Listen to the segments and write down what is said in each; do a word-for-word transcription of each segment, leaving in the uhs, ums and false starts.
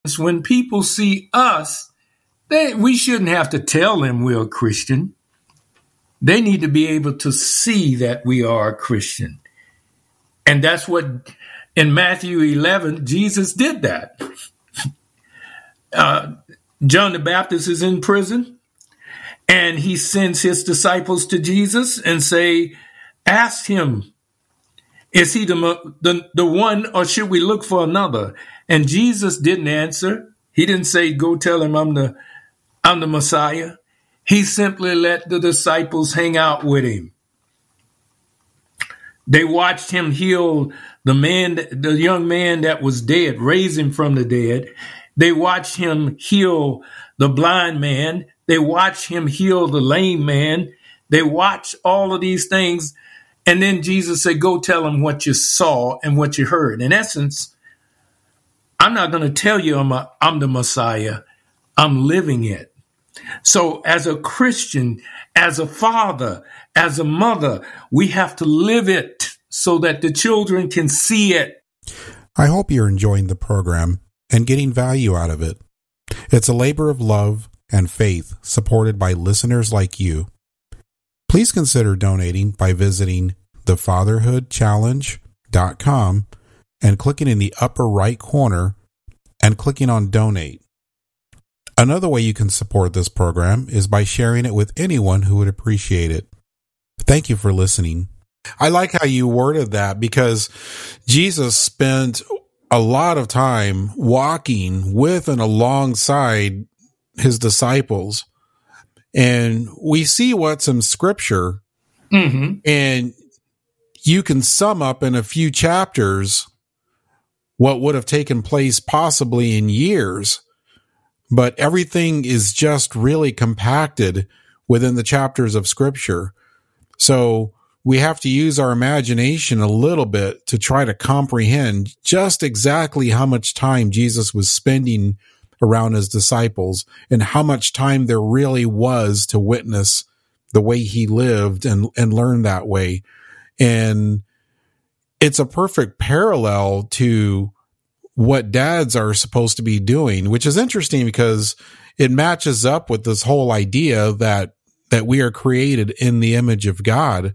when people see us, they, we shouldn't have to tell them we're a Christian. They need to be able to see that we are a Christian. And that's what, in Matthew eleven, Jesus did that. Uh, John the Baptist is in prison, and he sends his disciples to Jesus and say, ask him, is he the, the, the one, or should we look for another? And Jesus didn't answer. He didn't say, go tell him I'm the, I'm the Messiah. He simply let the disciples hang out with him. They watched him heal the man, the young man that was dead, raise him from the dead. They watched him heal the blind man. They watched him heal the lame man. They watched all of these things. And then Jesus said, go tell them what you saw and what you heard. In essence, I'm not going to tell you I'm, a, I'm the Messiah. I'm living it. So as a Christian, as a father, as a mother, we have to live it so that the children can see it. I hope you're enjoying the program and getting value out of it. It's a labor of love and faith supported by listeners like you. Please consider donating by visiting the fatherhood challenge dot com and clicking in the upper right corner and clicking on donate. Another way you can support this program is by sharing it with anyone who would appreciate it. Thank you for listening. I like how you worded that, because Jesus spent a lot of time walking with and alongside his disciples. And we see what's in Scripture, mm-hmm. and you can sum up in a few chapters what would have taken place possibly in years. But everything is just really compacted within the chapters of Scripture. So we have to use our imagination a little bit to try to comprehend just exactly how much time Jesus was spending around his disciples and how much time there really was to witness the way he lived and, and learn that way. And it's a perfect parallel to what dads are supposed to be doing, which is interesting because it matches up with this whole idea that, that we are created in the image of God.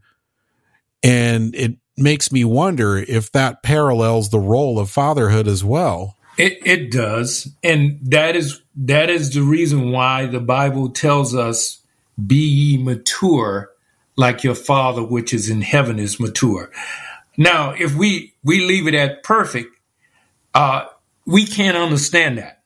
And it makes me wonder if that parallels the role of fatherhood as well. It, it does. And that is, that is the reason why the Bible tells us, be ye mature like your Father which is in heaven is mature. Now, if we, we leave it at perfect, Uh, we can't understand that.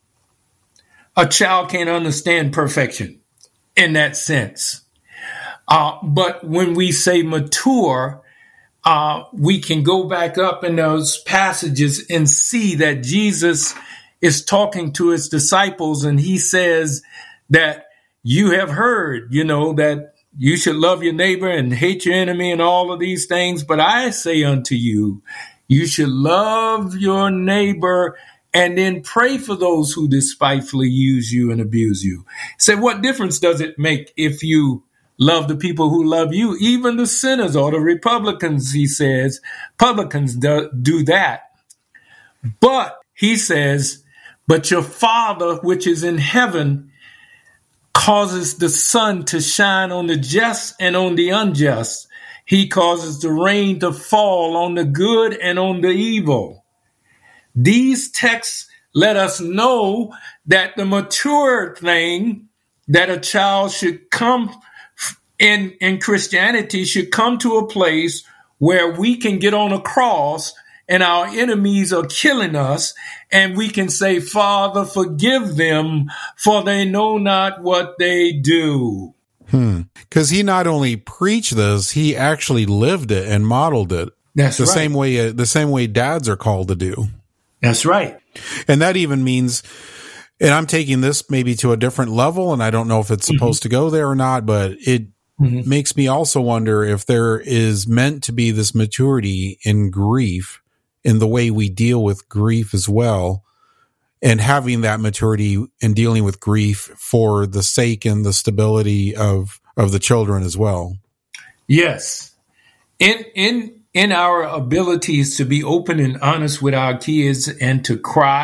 A child can't understand perfection in that sense. Uh, but when we say mature, uh, we can go back up in those passages and see that Jesus is talking to his disciples, and he says that you have heard, you know, that you should love your neighbor and hate your enemy and all of these things. But I say unto you, you should love your neighbor and then pray for those who despitefully use you and abuse you. Say, what difference does it make if you love the people who love you? Even the sinners or the Republicans, he says, publicans do, do that. But he says, but your Father which is in heaven causes the sun to shine on the just and on the unjust. He causes the rain to fall on the good and on the evil. These texts let us know that the mature thing that a child should come in, in Christianity should come to a place where we can get on a cross and our enemies are killing us, and we can say, Father, forgive them, for they know not what they do. Hmm. Because he not only preached this, he actually lived it and modeled it. That's the right. same way, uh, the same way dads are called to do. That's right. And that even means, and I'm taking this maybe to a different level, and I don't know if it's supposed mm-hmm. to go there or not, but it mm-hmm. makes me also wonder if there is meant to be this maturity in grief, in the way we deal with grief as well, and having that maturity in dealing with grief for the sake and the stability of, of the children as well. Yes. In, in, in our abilities to be open and honest with our kids and to cry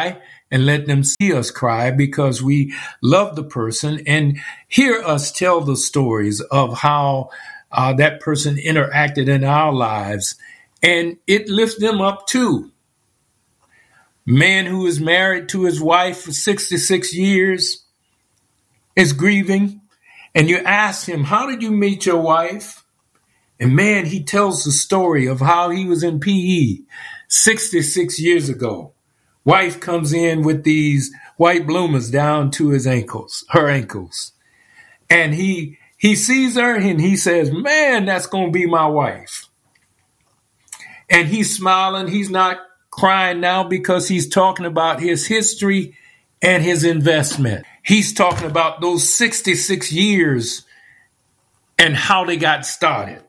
and let them see us cry because we love the person and hear us tell the stories of how uh, that person interacted in our lives. And it lifts them up too. Man who is married to his wife for sixty-six years is grieving. And you ask him, how did you meet your wife? And man, he tells the story of how he was in P E sixty-six years ago. Wife comes in with these white bloomers down to his ankles, her ankles. And he he sees her and he says, man, that's going to be my wife. And he's smiling. He's not crying now because he's talking about his history and his investment. He's talking about those sixty-six years and how they got started.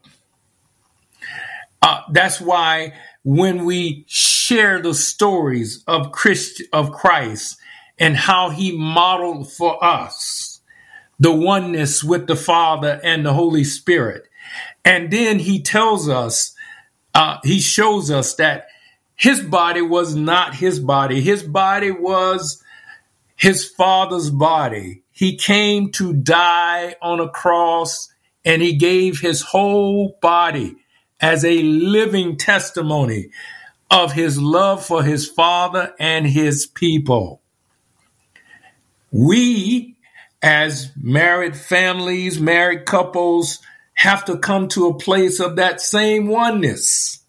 Uh, that's why when we share the stories of Christ, of Christ and how he modeled for us the oneness with the Father and the Holy Spirit, and then he tells us, uh, he shows us that his body was not his body. His body was his Father's body. He came to die on a cross, and he gave his whole body as a living testimony of his love for his Father and his people. We, as married families, married couples, have to come to a place of that same oneness,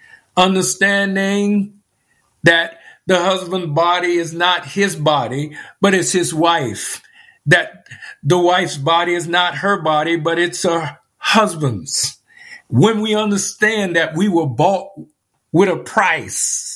understanding that the husband's body is not his body, but it's his wife, that the wife's body is not her body, but it's her husband's. When we understand that we were bought with a price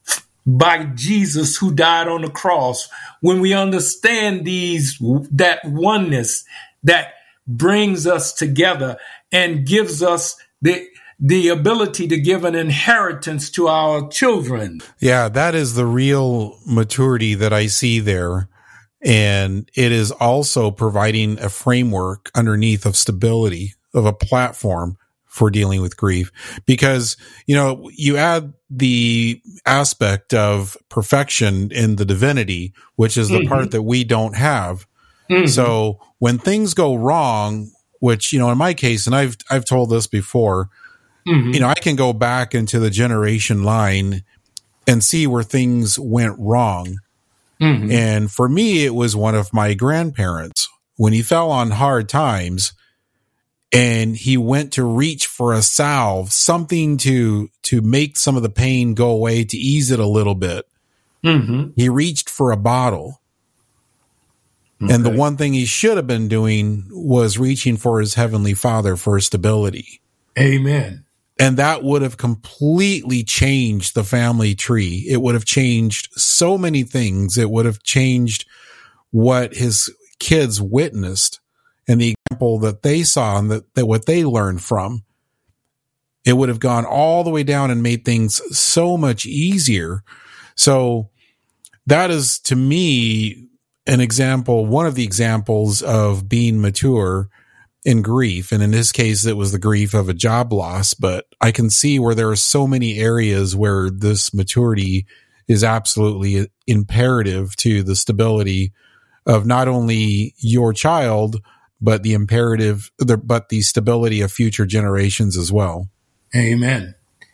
by Jesus who died on the cross, when we understand these, that oneness that brings us together and gives us the the ability to give an inheritance to our children. Yeah, that is the real maturity that I see there. And it is also providing a framework underneath of stability, of a platform for dealing with grief. Because, you know, you add the aspect of perfection in the divinity, which is the mm-hmm. part that we don't have. Mm-hmm. So when things go wrong, which, you know, in my case, and I've, I've told this before, mm-hmm. you know, I can go back into the generation line and see where things went wrong. Mm-hmm. And for me, it was one of my grandparents when he fell on hard times and he went to reach for a salve, something to, to make some of the pain go away, to ease it a little bit. Mm-hmm. He reached for a bottle. Okay. And the one thing he should have been doing was reaching for his Heavenly Father for stability. Amen. And that would have completely changed the family tree. It would have changed so many things. It would have changed what his kids witnessed and the example that they saw and that, that what they learned from. It would have gone all the way down and made things so much easier. So that is, to me, an example, one of the examples of being mature in grief. And in this case, it was the grief of a job loss, but I can see where there are so many areas where this maturity is absolutely imperative to the stability of not only your child, but the imperative, but the stability of future generations as well. Amen.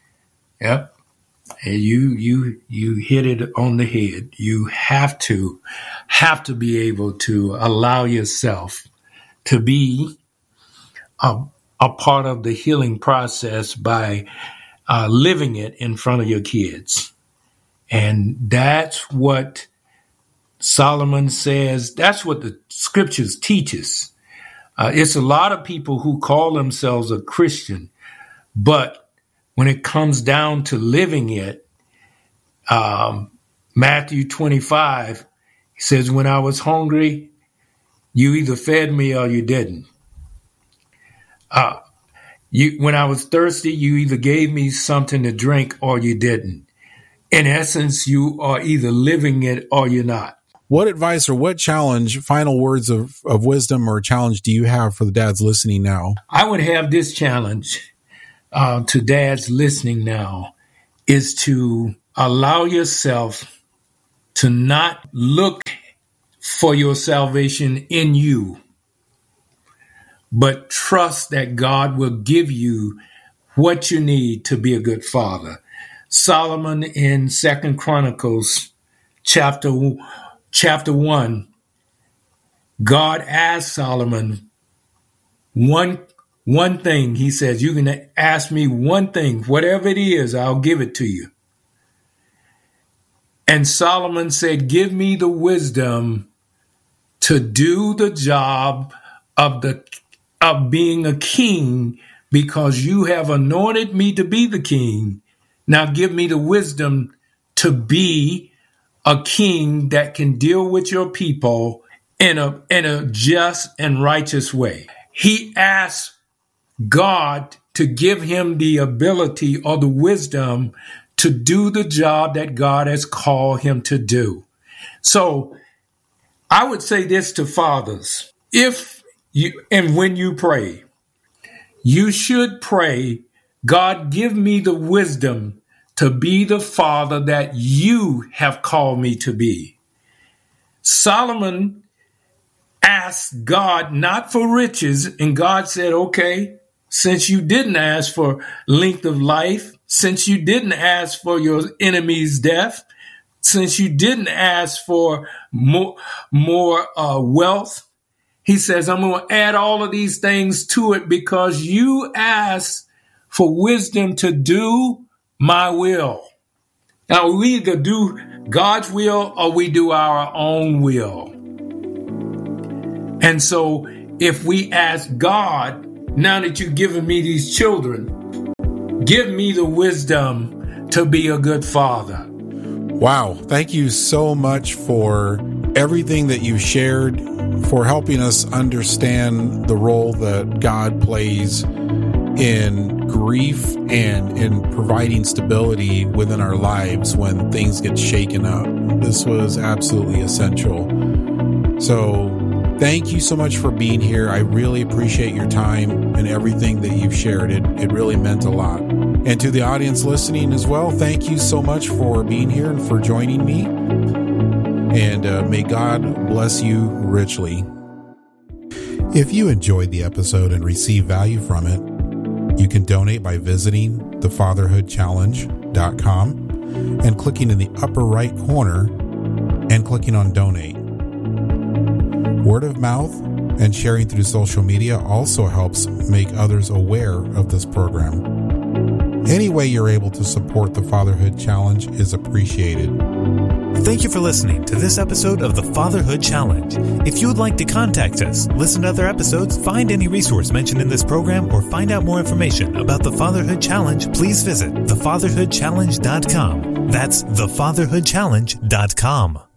Yep. And you, you, you hit it on the head. You have to, have to be able to allow yourself to be a, a part of the healing process by uh, living it in front of your kids. And that's what Solomon says. That's what the scriptures teach us. Uh, it's a lot of people who call themselves a Christian, but when it comes down to living it, um, Matthew twenty-five, he says, when I was hungry, you either fed me or you didn't. Uh, you, when I was thirsty, you either gave me something to drink or you didn't. In essence, you are either living it or you're not. What advice or what challenge, final words of, of wisdom or challenge do you have for the dads listening now? I would have this challenge uh, to dads listening now is to allow yourself to not look for your salvation in you, but trust that God will give you what you need to be a good father. Solomon in Second Chronicles chapter, chapter one, God asked Solomon one, one thing. He says, you can ask me one thing, whatever it is, I'll give it to you. And Solomon said, give me the wisdom to do the job of the of being a king, because you have anointed me to be the king. Now give me the wisdom to be a king that can deal with your people in a in a just and righteous way. He asked God to give him the ability or the wisdom to do the job that God has called him to do. So I would say this to fathers. If you, and when you pray, you should pray, God, give me the wisdom to be the father that you have called me to be. Solomon asked God not for riches, and God said, okay, since you didn't ask for length of life, since you didn't ask for your enemy's death, since you didn't ask for more, more uh, wealth, he says, I'm going to add all of these things to it because you asked for wisdom to do my will. Now, we either do God's will or we do our own will. And so if we ask God, now that you've given me these children, give me the wisdom to be a good father. Wow. Thank you so much for everything that you shared, for helping us understand the role that God plays in grief and in providing stability within our lives when things get shaken up. This was absolutely essential. So thank you so much for being here. I really appreciate your time and everything that you've shared. It, it really meant a lot. And to the audience listening as well, thank you so much for being here and for joining me. And uh, may God bless you richly. If you enjoyed the episode and received value from it, you can donate by visiting the fatherhood challenge dot com and clicking in the upper right corner and clicking on donate. Word of mouth and sharing through social media also helps make others aware of this program. Any way you're able to support the Fatherhood Challenge is appreciated. Thank you for listening to this episode of the Fatherhood Challenge. If you would like to contact us, listen to other episodes, find any resource mentioned in this program, or find out more information about the Fatherhood Challenge, please visit the fatherhood challenge dot com. That's the fatherhood challenge dot com.